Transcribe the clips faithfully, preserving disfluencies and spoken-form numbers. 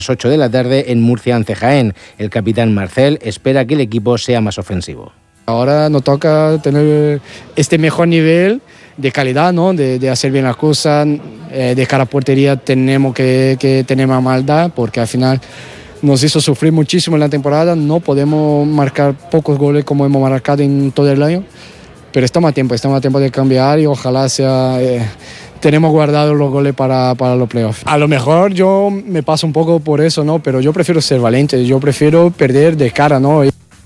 las ocho de la tarde en Murcia ante Jaén. El capitán Marcel espera que el equipo sea más ofensivo. Ahora nos toca tener este mejor nivel de calidad, ¿no? de, de hacer bien las cosas. Eh, de cara a portería tenemos que, que tener más maldad, porque al final nos hizo sufrir muchísimo en la temporada. No podemos marcar pocos goles como hemos marcado en todo el año, pero estamos a tiempo, estamos a tiempo de cambiar y ojalá sea... Eh, tenemos guardados los goles para, para los playoffs. A lo mejor yo me paso un poco por eso, ¿no? Pero yo prefiero ser valiente, yo prefiero perder de cara, ¿no?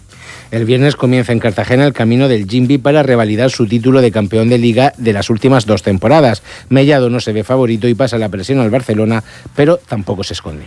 El viernes comienza en Cartagena el camino del Jimby para revalidar su título de campeón de Liga de las últimas dos temporadas. Mellado no se ve favorito y pasa la presión al Barcelona, pero tampoco se esconde.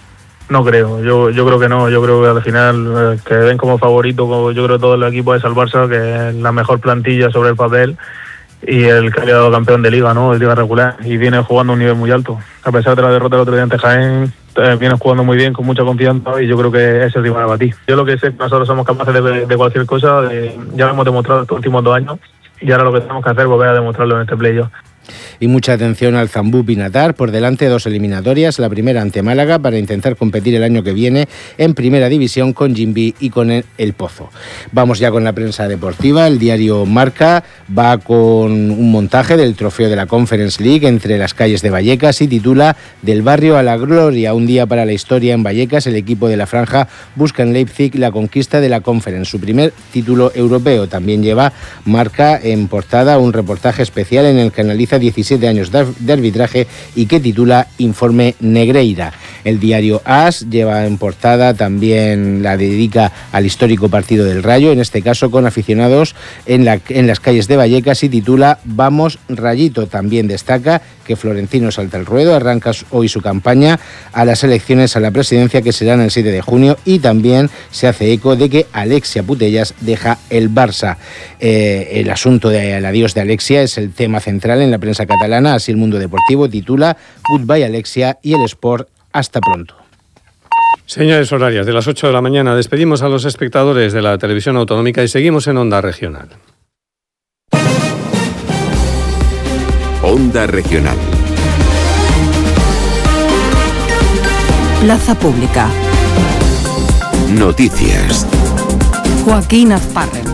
No creo, yo yo creo que no, yo creo que al final eh, que ven como favorito, como yo creo que todo el equipo es al Barça, que es la mejor plantilla sobre el papel y el que ha quedado campeón de Liga, ¿no? De Liga regular, y viene jugando a un nivel muy alto. A pesar de la derrota del otro día ante Jaén, eh, viene jugando muy bien, con mucha confianza, y yo creo que es el rival a batir. Yo lo que sé es que nosotros somos capaces de, de cualquier cosa, de, ya lo hemos demostrado estos últimos dos años, y ahora lo que tenemos que hacer es volver a demostrarlo en este playoff. Y mucha atención al Zambú Pinatar, por delante dos eliminatorias, la primera ante Málaga para intentar competir el año que viene en Primera División con Jimby y con el, el Pozo. Vamos ya con la prensa deportiva. El diario Marca va con un montaje del trofeo de la Conference League entre las calles de Vallecas y titula Del barrio a la gloria, un día para la historia en Vallecas. El equipo de la franja busca en Leipzig la conquista de la Conference, su primer título europeo. También lleva Marca en portada un reportaje especial en el que analiza diecisiete años de arbitraje y que titula Informe Negreira. El diario AS lleva en portada, también la dedica al histórico partido del Rayo, en este caso con aficionados en, la, en las calles de Vallecas, y titula Vamos Rayito. También destaca que Florentino salta al ruedo, arranca hoy su campaña a las elecciones a la presidencia que serán el siete de junio, y también se hace eco de que Alexia Putellas deja el Barça. Eh, el asunto del adiós de Alexia es el tema central en la prensa catalana, así el Mundo Deportivo titula Goodbye Alexia y el Sport hasta pronto. Señales horarias de las ocho de la mañana. Despedimos a los espectadores de la televisión autonómica y seguimos en Onda Regional. Onda Regional. Plaza Pública. Noticias. Joaquín Azparren.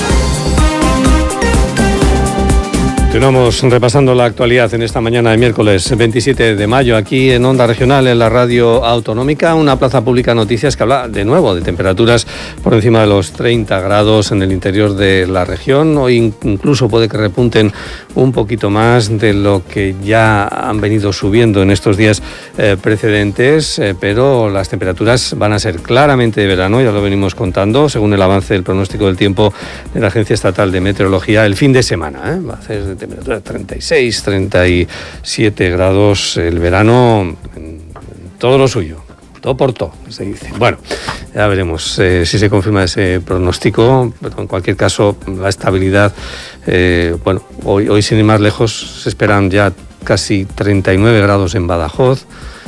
Continuamos repasando la actualidad en esta mañana de miércoles veintisiete de mayo aquí en Onda Regional, en la radio autonómica. Una plaza pública noticias que habla de nuevo de temperaturas por encima de los treinta grados en el interior de la región. Hoy incluso puede que repunten un poquito más de lo que ya han venido subiendo en estos días eh, precedentes, eh, pero las temperaturas van a ser claramente de verano, ya lo venimos contando, según el avance del pronóstico del tiempo de la Agencia Estatal de Meteorología, el fin de semana. ¿eh? Va a ser temperatura treinta y seis, treinta y siete grados, el verano, todo lo suyo, todo por todo, se dice. Bueno, ya veremos eh, si se confirma ese pronóstico, pero en cualquier caso, la estabilidad, eh, bueno, hoy, hoy sin ir más lejos, se esperan ya casi treinta y nueve grados en Badajoz,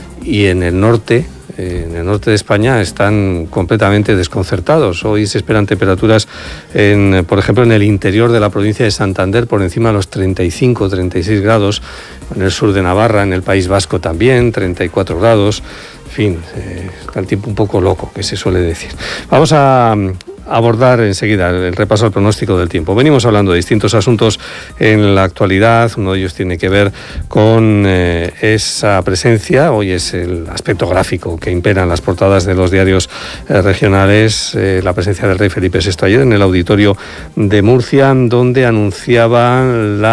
y en el norte, en el norte de España están completamente desconcertados. Hoy se esperan temperaturas, en, por ejemplo, en el interior de la provincia de Santander por encima de los treinta y cinco, treinta y seis grados, en el sur de Navarra, en el País Vasco también, treinta y cuatro grados. En fin, eh, está el tiempo un poco loco, que se suele decir. Vamos a abordar enseguida el repaso al pronóstico del tiempo. Venimos hablando de distintos asuntos en la actualidad. Uno de ellos tiene que ver con eh, esa presencia. Hoy es el aspecto gráfico que impera en las portadas de los diarios eh, regionales. Eh, la presencia del rey Felipe sexto ayer en el auditorio de Murcia, donde anunciaba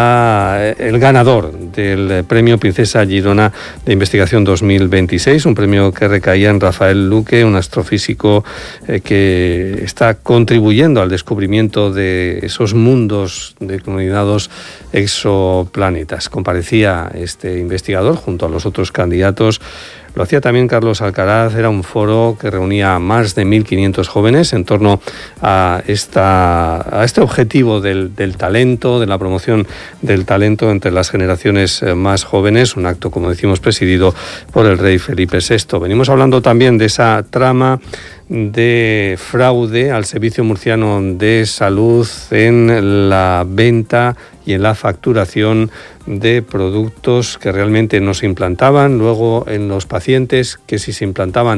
la, el ganador del premio Princesa Girona de Investigación dos mil veintiséis, un premio que recaía en Rafael Luque, un astrofísico eh, que está contribuyendo al descubrimiento de esos mundos denominados exoplanetas. Comparecía este investigador junto a los otros candidatos. Lo hacía también Carlos Alcaraz. Era un foro que reunía a más de mil quinientos jóvenes en torno a, esta, a este objetivo del, del talento, de la promoción del talento entre las generaciones más jóvenes. Un acto, como decimos, presidido por el rey Felipe sexto. Venimos hablando también de esa trama de fraude al Servicio Murciano de Salud en la venta y en la facturación de productos que realmente no se implantaban, luego en los pacientes que si se implantaban